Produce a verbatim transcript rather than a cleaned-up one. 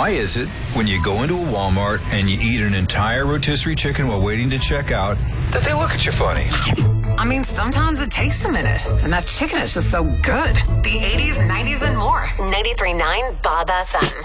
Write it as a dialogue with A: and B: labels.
A: Why is it when you go into a Walmart and you eat an entire rotisserie chicken while waiting to check out that they look at you funny?
B: I mean, sometimes it takes a minute, and that chicken is just so good. The eighties, nineties, and more.
C: ninety-three point nine Bob F M.